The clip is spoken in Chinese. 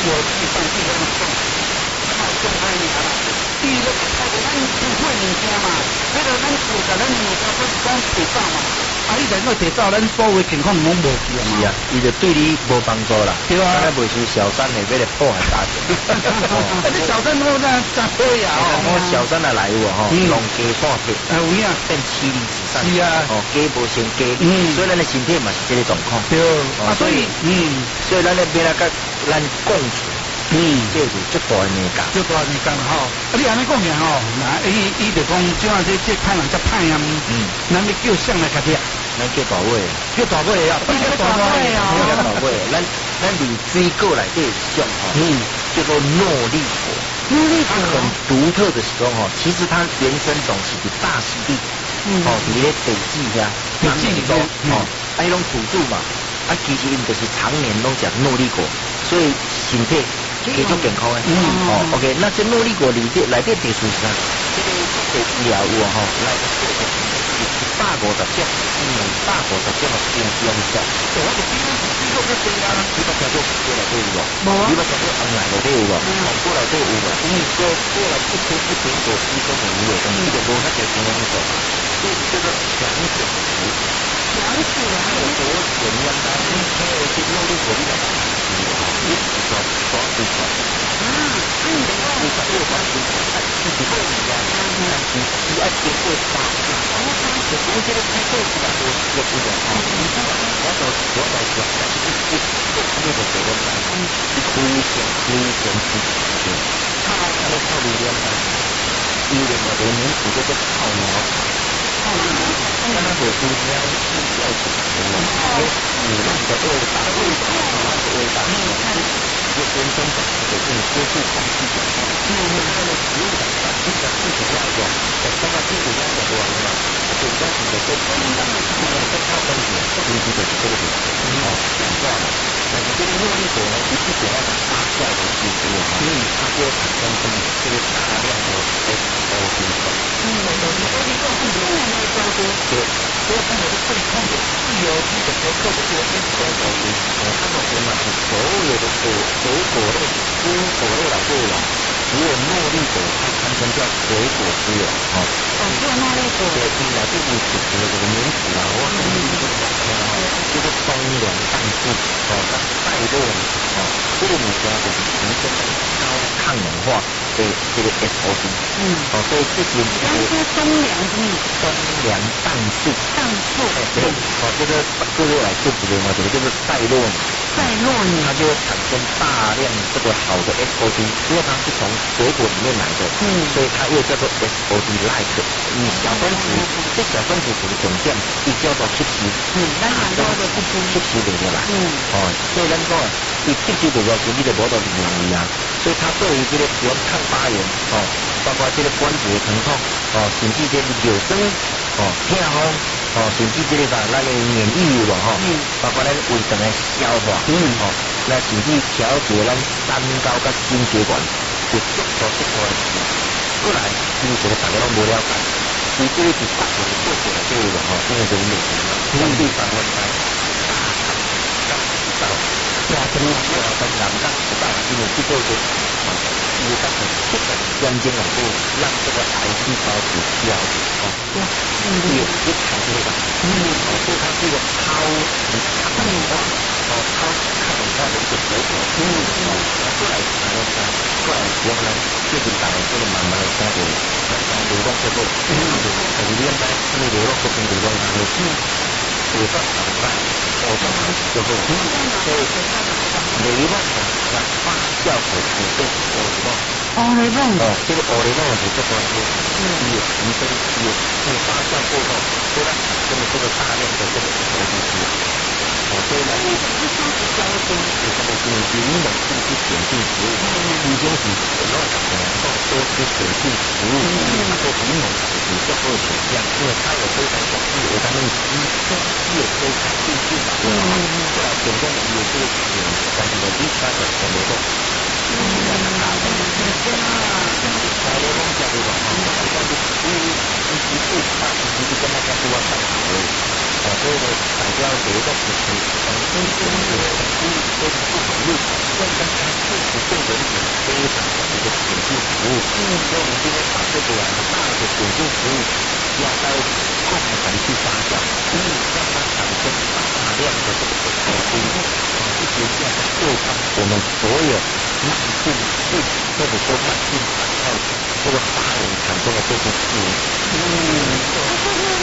地上地上种，靠种开尔啦。第二个，靠咱不会物件嘛，迄个咱顾甲咱物件，都是讲地造嘛。啊，你能够地造，咱所有健康拢无去啊。 是啊，伊就对你无帮助啦。 对啊。 咱袂像小三的，要来破坏大家。 你小三我那真可以啊！ 我小三的来有吼，弄鸡半铁， 有影变妻离子散。 是啊， 哦，鸡无成鸡，所以咱的身体嘛是这个状况。 对，啊，所以所以咱那边那个咱共处。这是最大的美感， 最大的美感吼。啊，你安尼讲起吼，那伊就讲，即下这派人才派啊，咱要叫谁来甲你？ 咱叫大尾， 叫大尾啊，不叫大尾啊，叫大尾。咱离水果内底种吼，叫做诺丽果。 诺丽果很独特的是讲吼，其实它原生种是伫大溪地，哦，伫咧北极遐， 北极里头， 哦，啊，迄种土著嘛，啊，其实因就是常年拢食诺丽果，所以身体。继续健康的，OK， 那这诺丽果里底特殊是啥？这个治疗有吼，来150种，150种的用效。我就比如说这个啊，你把听过过来都有无？你把听过红来都有无？过来都有无？过来一瓶果汁都没有，这个无那个什么做，这个强水服， 强水还有多盐样的，还有这诺丽果的。一直说抓住手啊！ 你的话， 你把右手自己会你呀，你要学会打，有时候这个开豆腐吧，我不懂啊。我在讲，这个学问上，出现他那靠力量的，有的我们这个叫泡苗，刚刚我说要你那个二打二打，就跟生长的这个接触空气的，那么植物的这个自己要有，当然自己要有完了，就在你的这个靠分子，自己的这个讲话了。那你这个诺丽果呢，你是给它发酵的技术啊，它就产生这个大量的 SOD。对，所以它有个最痛的自由基的时候，特别是SOD，它们嘛是所有的水果类、蔬果类来对了，只有诺丽果它堪称叫水果之友啊。 只有诺丽果。 对，你来这里取得这个名字啊，我跟你说这个冬凉淡树带热这个物件就是提升高抗氧化的这个 SOD。所以这些冬凉淡树。对，这个来做这个嘛，这个就是带热嘛。它就会产生大量这个好的 SOD， 因为它是从水果里面来的，所以它又叫做 SOD-like。小分子，这小分子属于总件，也叫做吸收， 咱很多的不吸收不过来。所以咱讲，你吸收不过来，你就无到营养力啊。所以它对于这个比如抗发炎，包括这个关节疼痛，甚至这个有生，痛风，甚至这个咱的免疫有无包括咱胃肠的消化，那甚至调节咱三高跟心血管，有足多的事。过来，其实大家拢无了解，其实这个是大学的做出来对的因为这个相对3分开，真难讲不到，因为这个是有个很出的关键来做，让这个癌细胞去消也产生了，所以它是一个超抗氧化的一个水果，过来我们最近大家这个慢慢的开始流动之后，很厉害，这个流动不跟流动它的手上长在手上之后，所以雷梦发酵的土豆雷梦这个雷梦是这个有提升有发酵过后，所以它产生了这个大量的这个所以呢，有什么营养素去选定食物，已经是多吃选定食物，做营养比较多的选项，因为它有非常广义的维他命 C， 也可以抗病菌嘛，对吧？后来选中也是咱们的第3个红萝卜，红萝卜加入了但是其实跟大家说话太好了。 所以呢，大家有一个事情，都是不好路，但是它确实对人体非常好的一个辅助服务。所以我们今天把这个大的辅助服务要到控盘去发酵，让它产生大量的这个财富，去结下来对抗我们所有慢性病或者说慢性产后这个大人产生的这些事。